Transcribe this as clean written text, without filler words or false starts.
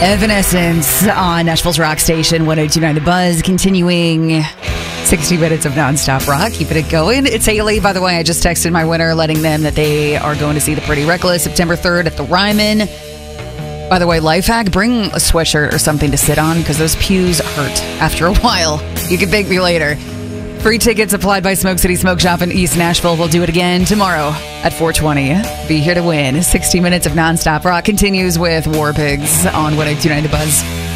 Evanescence on Nashville's rock station, 102.9 The Buzz, continuing 60 minutes of nonstop rock, keeping it going. It's Haley, by the way. I just texted my winner, letting them that they are going to see The Pretty Reckless September 3rd at the Ryman. By the way, life hack, bring a sweatshirt or something to sit on because those pews hurt after a while. You can thank me later. Free tickets applied by Smoke City Smoke Shop in East Nashville. We'll do it again tomorrow at 4:20. Be here to win. 60 minutes of nonstop rock continues with War Pigs on 102.9 The Buzz.